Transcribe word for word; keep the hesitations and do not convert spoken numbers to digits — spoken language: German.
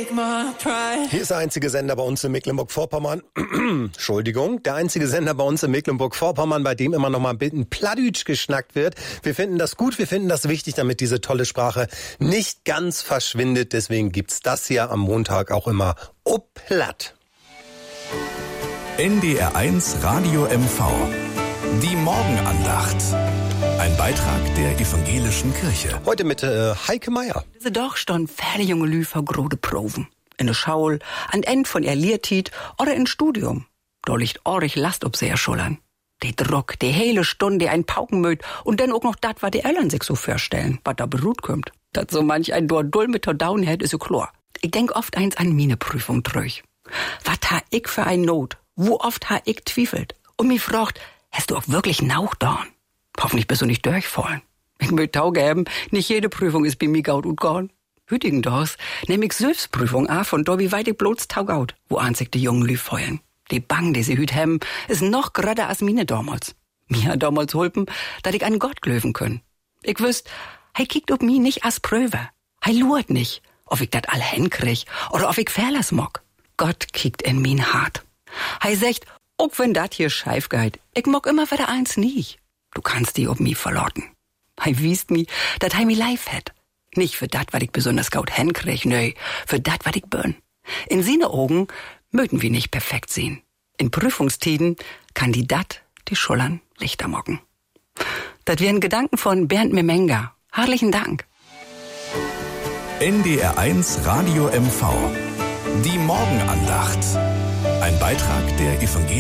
Hier ist der einzige Sender bei uns in Mecklenburg-Vorpommern. Entschuldigung, der einzige Sender bei uns in Mecklenburg-Vorpommern, bei dem immer noch mal ein bisschen Plattdeutsch geschnackt wird. Wir finden das gut, wir finden das wichtig, damit diese tolle Sprache nicht ganz verschwindet. Deswegen gibt's das hier am Montag auch immer Oplatt. N D R eins Radio M V. Die Morgenandacht. Ein Beitrag der evangelischen Kirche. Heute mit äh, Heike Meier. Ze doch stond viele junge Lü für grode Proven. In der Schaul, an End von ihr Lehrtit oder in Studium. Da liegt orrig Last ob sehr Schullern. Die Druck, die hele Stunde, ein Paukenmöd und dann auch noch dat, was die Eltern sich so vorstellen, was da beruht kommt. Dat so manch ein Dor Dull mit der Down hat, ist so klar. Ich denk oft eins an meine Prüfung drüch. Was ha ich für ein Not? Wo oft ha ich twiefelt? Und mich fragt, hast du auch wirklich Nauchdorn? Hoffentlich bist du nicht durchfallen. Ich möcht Tauge haben, nicht jede Prüfung ist bei mir gaut und gorn. Hütigen das, nehm ich Selbstprüfung af und da wie weit ich bloß taugaut, wo einzig die jungen Lü feuern. Die Bang, die sie hüt haben, ist noch gerade als mine damals. Mir hat damals holpen, dat ich an Gott glöwen können. Ich wüsst, hei kiekt ob mi nicht as Pröve. Hei luert nicht, ob ich dat all hinkrieg oder ob ich Fährlers mock. Gott kiekt in min hart. Hei secht, ob wenn dat hier scheif geht, ich mock immer wieder eins nicht. Du kannst die ob mi verloten. Hei wiest mi, dat hei mi live hat. Nicht für dat, wat ich besonders gaut hinkrieg, nö, für dat, wat ich bin. In sine Augen mögen wir nicht perfekt sehen. In Prüfungstiden kann die dat die Schullern Lichter mocken. Dat wären Gedanken von Bernd Memenga. Herzlichen Dank. N D R eins Radio M V. Die Morgenandacht. Ein Beitrag der evangelischen